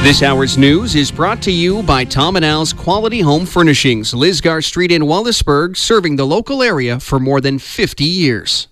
This hour's news is brought to you by Tom and Al's Quality Home Furnishings, Lisgar Street in Wallaceburg, serving the local area for more than 50 years.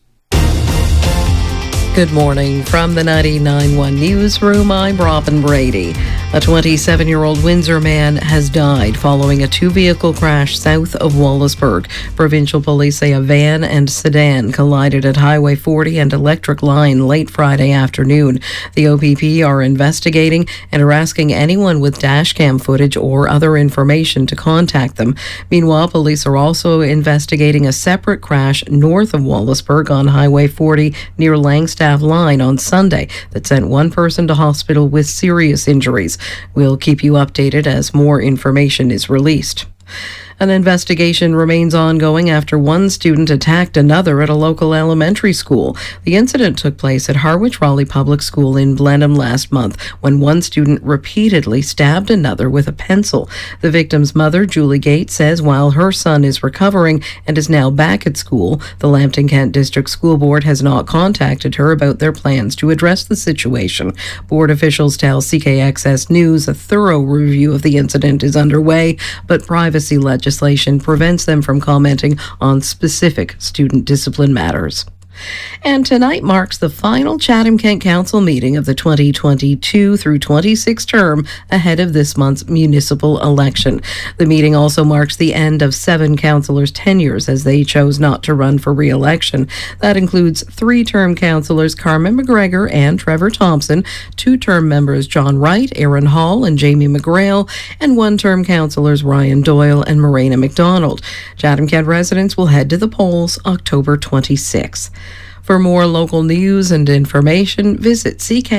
Good morning from the 99.1 Newsroom. I'm Robin Brady. A 27-year-old Windsor man has died following a two-vehicle crash south of Wallaceburg. Provincial police say a van and sedan collided at Highway 40 and Electric Line late Friday afternoon. The OPP are investigating and are asking anyone with dashcam footage or other information to contact them. Meanwhile, police are also investigating a separate crash north of Wallaceburg on Highway 40 near Langstaff Line on Sunday that sent one person to hospital with serious injuries. We'll keep you updated as more information is released. An investigation remains ongoing after one student attacked another at a local elementary school. The incident took place at Harwich Raleigh Public School in Blenheim last month when one student repeatedly stabbed another with a pencil. The victim's mother, Julie Gates, says while her son is recovering and is now back at school, the Lambton Kent District School Board has not contacted her about their plans to address the situation. Board officials tell CKXS News a thorough review of the incident is underway, but privacy legislation prevents them from commenting on specific student discipline matters. And tonight marks the final Chatham-Kent Council meeting of the 2022 through 26 term ahead of this month's municipal election. The meeting also marks the end of 7 councillors' tenures as they chose not to run for re-election. That includes 3-term councillors Carmen McGregor and Trevor Thompson, 2-term members John Wright, Aaron Hall and Jamie McGrail, and 1-term councillors Ryan Doyle and Morena McDonald. Chatham-Kent residents will head to the polls October 26th. For more local news and information, visit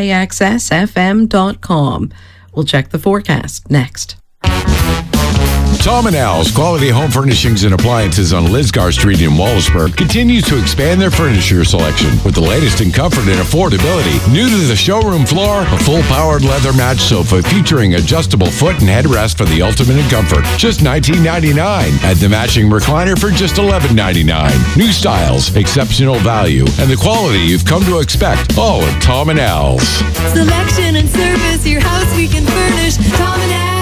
ckxsfm.com. We'll check the forecast next. Tom and Al's Quality Home Furnishings and Appliances on Lisgar Street in Wallaceburg continues to expand their furniture selection with the latest in comfort and affordability. New to the showroom floor, a full-powered leather match sofa featuring adjustable foot and headrest for the ultimate in comfort. Just $19.99. Add the matching recliner for just $11.99. New styles, exceptional value, and the quality you've come to expect. All at Tom and Al's. Selection and service, your house we can furnish. Tom and Al's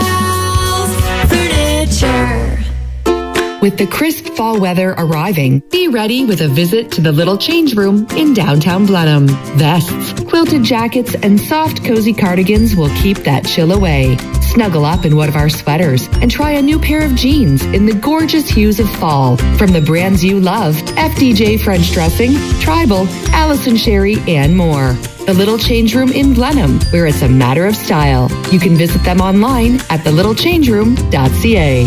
Furniture. With the crisp fall weather arriving, be ready with a visit to the Little Change Room in downtown Blenheim. Vests, quilted jackets, and soft, cozy cardigans will keep that chill away. Snuggle up in one of our sweaters and try a new pair of jeans in the gorgeous hues of fall. From the brands you love, FDJ French Dressing, Tribal, Allison Sherry, and more. The Little Change Room in Blenheim, where it's a matter of style. You can visit them online at thelittlechangeroom.ca.